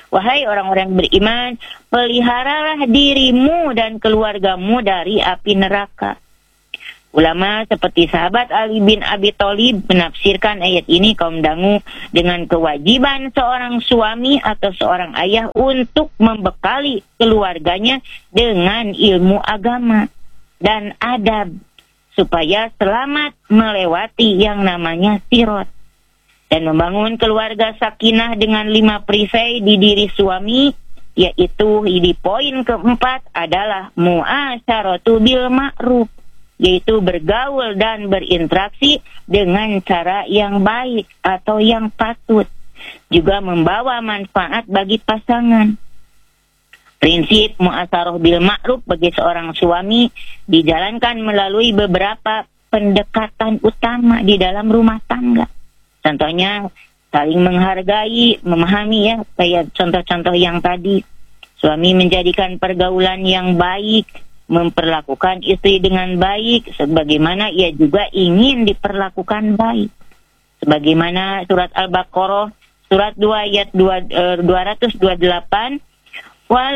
Wahai orang-orang beriman, peliharalah dirimu dan keluargamu dari api neraka. Ulama seperti sahabat Ali bin Abi Thalib menafsirkan ayat ini kaum dangu dengan kewajiban seorang suami atau seorang ayah untuk membekali keluarganya dengan ilmu agama dan adab supaya selamat melewati yang namanya sirat, dan membangun keluarga sakinah dengan 5 perisai di diri suami, yaitu di poin keempat adalah muasyaratu bil ma'ruf, yaitu bergaul dan berinteraksi dengan cara yang baik atau yang patut, juga membawa manfaat bagi pasangan. Prinsip muasyarah bil ma'ruf bagi seorang suami dijalankan melalui beberapa pendekatan utama di dalam rumah tangga. Contohnya saling menghargai, memahami ya, kayak contoh-contoh yang tadi. Suami menjadikan pergaulan yang baik, memperlakukan istri dengan baik sebagaimana ia juga ingin diperlakukan baik. Sebagaimana surat Al-Baqarah surat 2 ayat 228,